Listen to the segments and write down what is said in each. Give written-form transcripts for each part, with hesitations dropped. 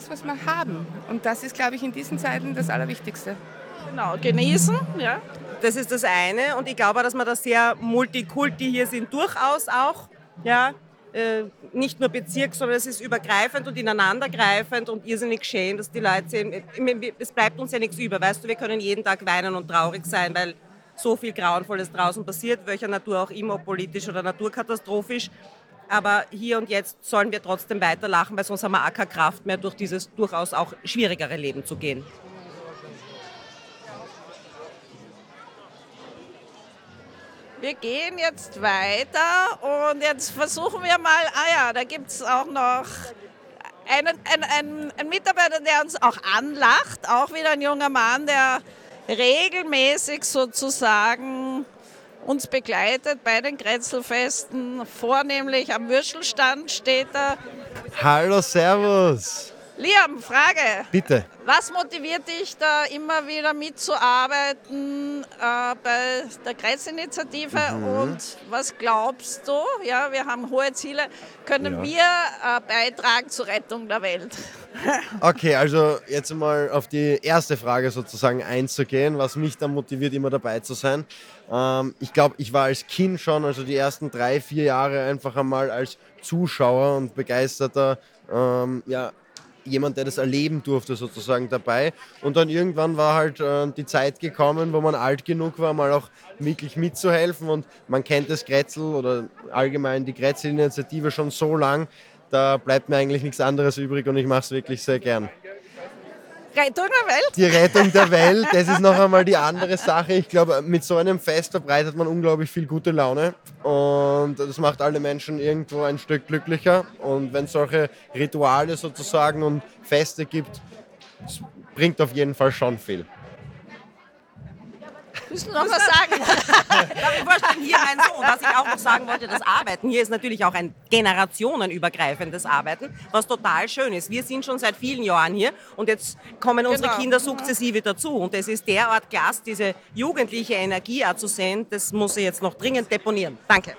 Was wir haben. Und das ist, glaube ich, in diesen Zeiten das Allerwichtigste. Genau, genießen, ja. Das ist das eine und ich glaube, dass wir da sehr Multikulti hier sind, durchaus auch, ja, nicht nur Bezirk, sondern es ist übergreifend und ineinandergreifend und irrsinnig schön, dass die Leute sehen, es bleibt uns ja nichts über, weißt du, wir können jeden Tag weinen und traurig sein, weil so viel Grauenvolles draußen passiert, welcher Natur auch immer, ob politisch oder naturkatastrophisch, aber hier und jetzt sollen wir trotzdem weiterlachen, weil sonst haben wir auch keine Kraft mehr, durch dieses durchaus auch schwierigere Leben zu gehen. Wir gehen jetzt weiter und jetzt versuchen wir mal, da gibt es auch noch einen Mitarbeiter, der uns auch anlacht, auch wieder ein junger Mann, der regelmäßig sozusagen uns begleitet bei den Grätzelfesten, vornehmlich am Würstelstand steht er. Hallo, servus. Liam, Frage. Bitte. Was motiviert dich da immer wieder mitzuarbeiten bei der Grätzelinitiative und was glaubst du, ja, wir haben hohe Ziele, können wir beitragen zur Rettung der Welt? Okay, also jetzt mal auf die erste Frage sozusagen einzugehen, was mich dann motiviert, immer dabei zu sein. Ich glaube, ich war als Kind schon, also die ersten 3-4 Jahre einfach einmal als Zuschauer und begeisterter, jemand, der das erleben durfte, sozusagen dabei. Und dann irgendwann war halt die Zeit gekommen, wo man alt genug war, mal auch wirklich mitzuhelfen. Und man kennt das Grätzl oder allgemein die Grätzl-Initiative schon so lang, da bleibt mir eigentlich nichts anderes übrig und ich mache es wirklich sehr gern. Rettung der Welt? Die Rettung der Welt, das ist noch einmal die andere Sache. Ich glaube, mit so einem Fest verbreitet man unglaublich viel gute Laune und das macht alle Menschen irgendwo ein Stück glücklicher. Und wenn es solche Rituale sozusagen und Feste gibt, das bringt auf jeden Fall schon viel. Müssen noch was sagen? Hier mein Sohn, was ich auch noch sagen wollte, das Arbeiten hier ist natürlich auch ein generationenübergreifendes Arbeiten, was total schön ist. Wir sind schon seit vielen Jahren hier und jetzt kommen unsere Kinder sukzessive dazu und es ist derart klasse, diese jugendliche Energie auch zu sehen, das muss ich jetzt noch dringend deponieren. Danke.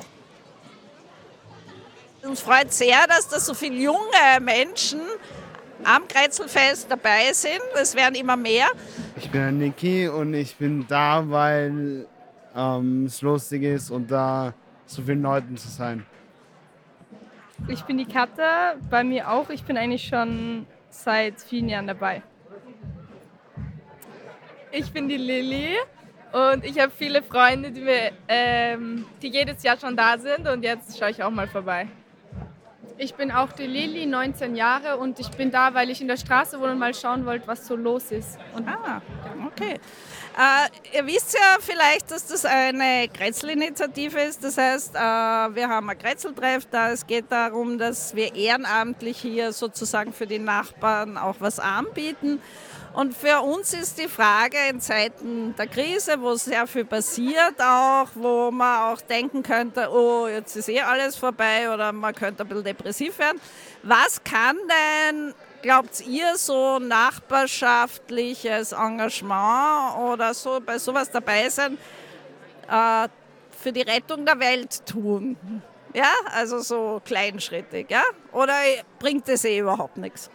Uns freut sehr, dass da so viele junge Menschen am Grätzelfest dabei sind. Es werden immer mehr. Ich bin der Niki und ich bin da, weil es lustig ist und da so vielen Leuten zu sein. Ich bin die Katja, bei mir auch. Ich bin eigentlich schon seit vielen Jahren dabei. Ich bin die Lilly und ich habe viele Freunde, die jedes Jahr schon da sind und jetzt schaue ich auch mal vorbei. Ich bin auch die Lilly, 19 Jahre und ich bin da, weil ich in der Straße wohne und mal schauen wollte, was so los ist. Okay. Ihr wisst ja vielleicht, dass das eine Grätzelinitiative ist. Das heißt, wir haben ein Grätzeltreff. Es geht darum, dass wir ehrenamtlich hier sozusagen für die Nachbarn auch was anbieten. Und für uns ist die Frage in Zeiten der Krise, wo sehr viel passiert auch, wo man auch denken könnte, oh, jetzt ist alles vorbei oder man könnte ein bisschen depressiv werden. Was kann denn, glaubt ihr, so nachbarschaftliches Engagement oder so bei sowas dabei sein, für die Rettung der Welt tun? Ja, also so kleinschrittig, ja? Oder bringt es überhaupt nichts?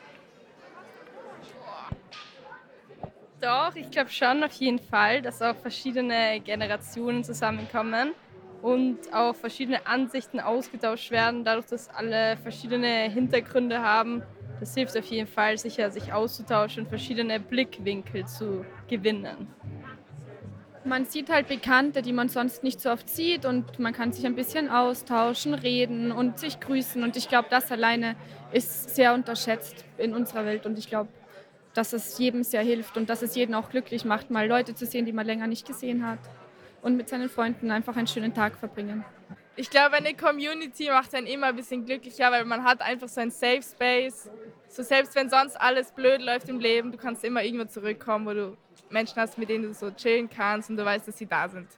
Doch, ich glaube schon auf jeden Fall, dass auch verschiedene Generationen zusammenkommen und auch verschiedene Ansichten ausgetauscht werden, dadurch, dass alle verschiedene Hintergründe haben. Das hilft auf jeden Fall, sich auszutauschen und verschiedene Blickwinkel zu gewinnen. Man sieht halt Bekannte, die man sonst nicht so oft sieht und man kann sich ein bisschen austauschen, reden und sich grüßen. Und ich glaube, das alleine ist sehr unterschätzt in unserer Welt und ich glaube, dass es jedem sehr hilft und dass es jeden auch glücklich macht, mal Leute zu sehen, die man länger nicht gesehen hat und mit seinen Freunden einfach einen schönen Tag verbringen. Ich glaube, eine Community macht einen immer ein bisschen glücklicher, weil man hat einfach so einen Safe Space. So selbst wenn sonst alles blöd läuft im Leben, du kannst immer irgendwo zurückkommen, wo du Menschen hast, mit denen du so chillen kannst und du weißt, dass sie da sind.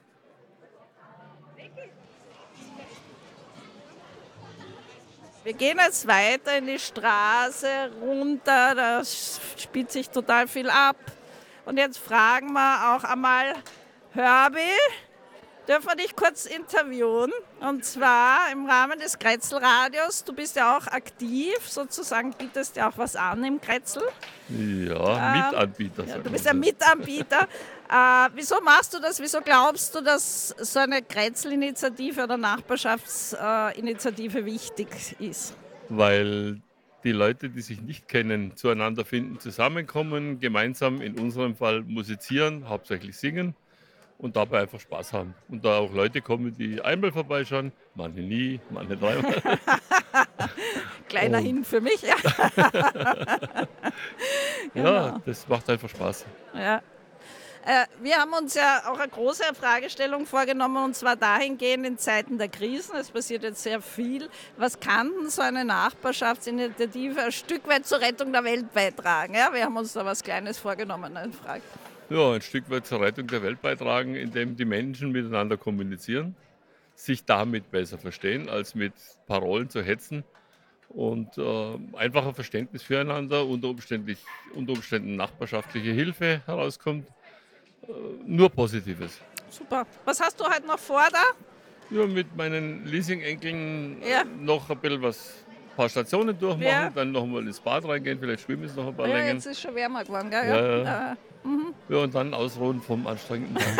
Wir gehen jetzt weiter in die Straße runter, da spielt sich total viel ab. Und jetzt fragen wir auch einmal Herbie, dürfen wir dich kurz interviewen. Und zwar im Rahmen des Grätzl-Radios. Du bist ja auch aktiv, sozusagen bietest ja auch was an im Grätzl. Ja, Mitanbieter. Ja, du bist ein Mitanbieter. Wieso machst du das? Wieso glaubst du, dass so eine Grätzl-Initiative oder Nachbarschaftsinitiative wichtig ist? Weil die Leute, die sich nicht kennen, zueinander finden, zusammenkommen, gemeinsam in unserem Fall musizieren, hauptsächlich singen und dabei einfach Spaß haben. Und da auch Leute kommen, die einmal vorbeischauen, manche nie, manche dreimal. Kleiner Hin für mich, ja. Genau. Ja, das macht einfach Spaß. Ja. Wir haben uns ja auch eine große Fragestellung vorgenommen, und zwar dahingehend in Zeiten der Krisen. Es passiert jetzt sehr viel. Was kann denn so eine Nachbarschaftsinitiative ein Stück weit zur Rettung der Welt beitragen? Ja, wir haben uns da was Kleines vorgenommen. Eine Frage. Ja, ein Stück weit zur Rettung der Welt beitragen, indem die Menschen miteinander kommunizieren, sich damit besser verstehen, als mit Parolen zu hetzen und einfach ein Verständnis füreinander, unter Umständen nachbarschaftliche Hilfe herauskommt. Nur Positives. Super. Was hast du heute noch vor da? Ja, mit meinen Leasing-Enkeln noch ein paar Stationen durchmachen, dann noch mal ins Bad reingehen, vielleicht schwimmen es noch ein paar Längen. Jetzt ist schon wärmer geworden, gell? Ja. Ja, und dann ausruhen vom anstrengenden Tag.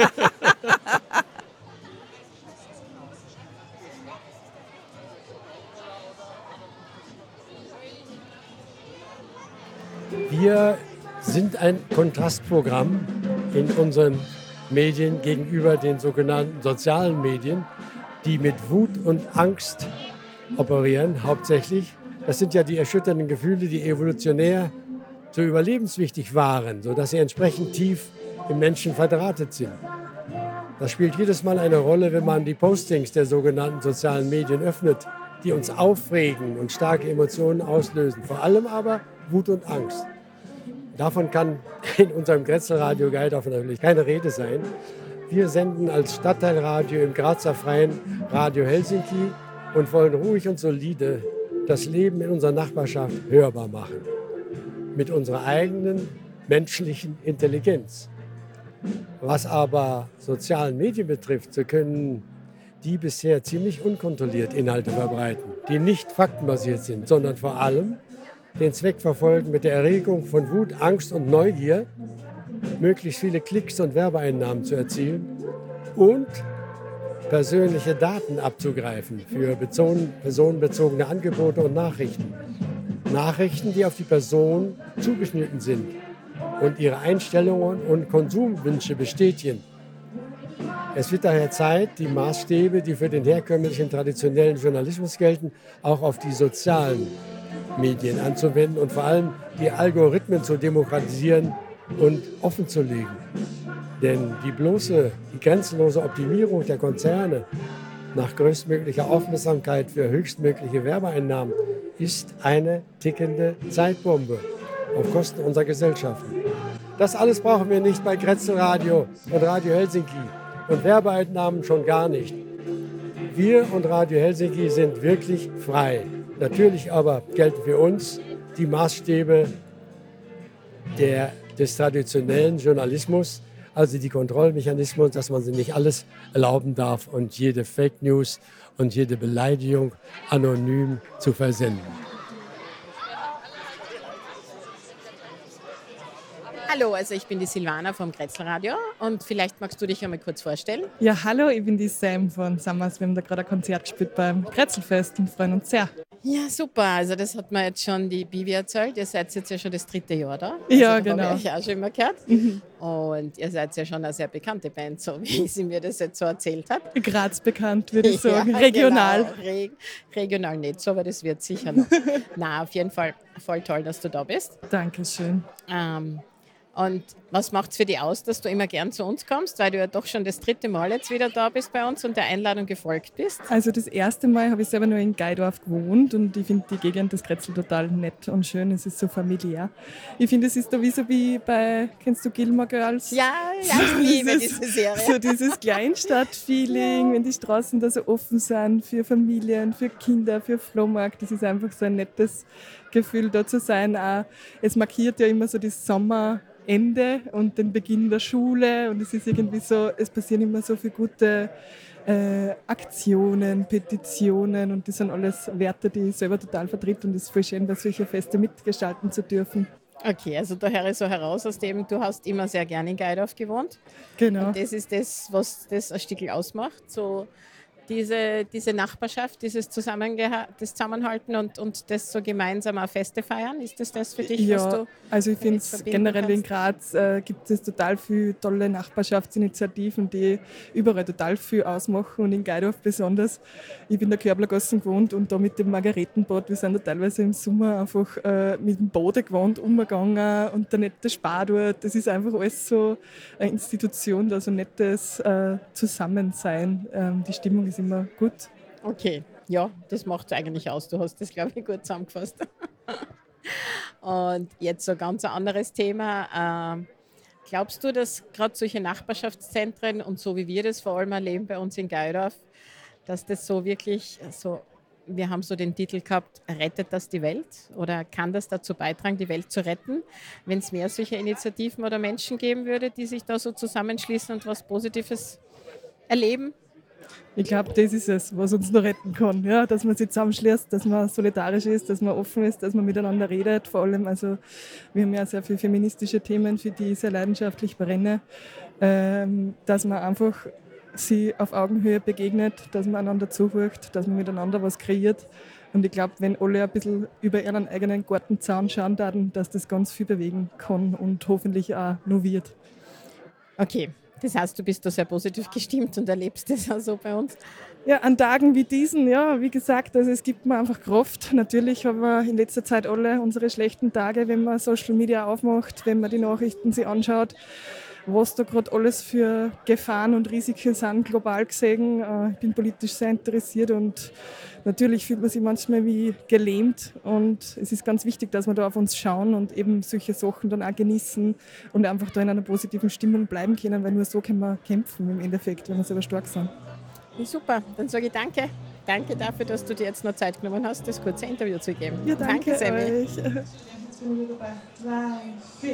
Wir sind ein Kontrastprogramm in unseren Medien gegenüber den sogenannten sozialen Medien, die mit Wut und Angst operieren, hauptsächlich. Das sind ja die erschütternden Gefühle, die evolutionär so überlebenswichtig waren, sodass sie entsprechend tief im Menschen verdrahtet sind. Das spielt jedes Mal eine Rolle, wenn man die Postings der sogenannten sozialen Medien öffnet, die uns aufregen und starke Emotionen auslösen. Vor allem aber Wut und Angst. Davon kann in unserem Grätzl-Radio Guide auch natürlich keine Rede sein. Wir senden als Stadtteilradio im Grazer Freien Radio Helsinki und wollen ruhig und solide das Leben in unserer Nachbarschaft hörbar machen. Mit unserer eigenen menschlichen Intelligenz. Was aber sozialen Medien betrifft, so können die bisher ziemlich unkontrolliert Inhalte verbreiten, die nicht faktenbasiert sind, sondern vor allem den Zweck verfolgen, mit der Erregung von Wut, Angst und Neugier möglichst viele Klicks und Werbeeinnahmen zu erzielen und persönliche Daten abzugreifen für personenbezogene Angebote und Nachrichten. Nachrichten, die auf die Person zugeschnitten sind und ihre Einstellungen und Konsumwünsche bestätigen. Es wird daher Zeit, die Maßstäbe, die für den herkömmlichen traditionellen Journalismus gelten, auch auf die sozialen Medien anzuwenden und vor allem die Algorithmen zu demokratisieren und offen zu legen. Denn die grenzenlose Optimierung der Konzerne nach größtmöglicher Aufmerksamkeit für höchstmögliche Werbeeinnahmen ist eine tickende Zeitbombe auf Kosten unserer Gesellschaften. Das alles brauchen wir nicht bei Grätzl Radio und Radio Helsinki und Werbeeinnahmen schon gar nicht. Wir und Radio Helsinki sind wirklich frei. Natürlich aber gelten für uns die Maßstäbe des traditionellen Journalismus, also die Kontrollmechanismen, dass man sich nicht alles erlauben darf und jede Fake News und jede Beleidigung anonym zu versenden. Hallo, also ich bin die Silvana vom Grätzl Radio und vielleicht magst du dich einmal kurz vorstellen. Ja, hallo, ich bin die Sam von Summers. Wir haben da gerade ein Konzert gespielt beim Grätzlfest und freuen uns sehr. Ja, super. Also das hat mir jetzt schon die Bibi erzählt. Ihr seid jetzt ja schon das 3. Jahr da. Ja, also, genau. Habe ich auch schon immer gehört. Und ihr seid ja schon eine sehr bekannte Band, so wie sie mir das jetzt so erzählt hat. Graz bekannt, würde ich sagen. Regional. Genau. Regional nicht so, aber das wird sicher noch. Na, auf jeden Fall voll toll, dass du da bist. Dankeschön. Und was macht es für dich aus, dass du immer gern zu uns kommst, weil du ja doch schon das 3. Mal jetzt wieder da bist bei uns und der Einladung gefolgt bist? Also das erste Mal habe ich selber nur in Gaidorf gewohnt und ich finde die Gegend des Grätzl total nett und schön. Es ist so familiär. Ich finde, es ist da wie bei, kennst du Gilmore Girls? Ja, ich liebe diese Serie. So dieses Kleinstadt-Feeling, wenn die Straßen da so offen sind für Familien, für Kinder, für Flohmarkt. Das ist einfach so ein nettes Gefühl, da zu sein. Auch, es markiert ja immer so das Sommerende und den Beginn der Schule und es ist irgendwie so, es passieren immer so viele gute Aktionen, Petitionen und das sind alles Werte, die ich selber total vertrete und es ist voll schön, bei solchen Feste mitgestalten zu dürfen. Okay, also da höre ich so heraus aus dem, du hast immer sehr gerne in Geidorf gewohnt. Genau. Und das ist das, was das ein Stückel ausmacht. So diese Nachbarschaft, dieses das Zusammenhalten und das so gemeinsam auch Feste feiern. Ist das für dich, was Ja, du also ich finde es generell in Graz gibt es total viele tolle Nachbarschaftsinitiativen, die überall total viel ausmachen und in Geidorf besonders. Ich bin in der Körblergasse gewohnt und da mit dem Margaretenbad, wir sind da teilweise im Sommer einfach mit dem Bode gewohnt, umgegangen und der nette Spar dort. Das ist einfach alles so eine Institution, also ein nettes Zusammensein. Die Stimmung ist immer gut. Okay, ja, das macht es eigentlich aus. Du hast das, glaube ich, gut zusammengefasst. Und jetzt so ein ganz anderes Thema. Glaubst du, dass gerade solche Nachbarschaftszentren und so wie wir das vor allem erleben bei uns in Geidorf, dass das so wirklich so, wir haben so den Titel gehabt, rettet das die Welt? Oder kann das dazu beitragen, die Welt zu retten, wenn es mehr solche Initiativen oder Menschen geben würde, die sich da so zusammenschließen und was Positives erleben? Ich glaube, das ist es, was uns noch retten kann. Ja, dass man sich zusammenschließt, dass man solidarisch ist, dass man offen ist, dass man miteinander redet. Vor allem, also wir haben ja sehr viele feministische Themen, für die ich sehr leidenschaftlich brenne. Dass man einfach sie auf Augenhöhe begegnet, dass man einander zuhört, dass man miteinander was kreiert. Und ich glaube, wenn alle ein bisschen über ihren eigenen Gartenzaun schauen würden, dass das ganz viel bewegen kann und hoffentlich auch noch wird. Okay. Das heißt, du bist da sehr positiv gestimmt und erlebst das auch so bei uns? Ja, an Tagen wie diesen, ja, wie gesagt, also es gibt mir einfach Kraft. Natürlich haben wir in letzter Zeit alle unsere schlechten Tage, wenn man Social Media aufmacht, wenn man die Nachrichten sich anschaut, was da gerade alles für Gefahren und Risiken sind, global gesehen. Ich bin politisch sehr interessiert und natürlich fühlt man sich manchmal wie gelähmt und es ist ganz wichtig, dass wir da auf uns schauen und eben solche Sachen dann auch genießen und einfach da in einer positiven Stimmung bleiben können, weil nur so können wir kämpfen im Endeffekt, wenn wir selber stark sind. Super, dann sage ich danke. Danke dafür, dass du dir jetzt noch Zeit genommen hast, das kurze Interview zu geben. Ja, danke Sammy. euch.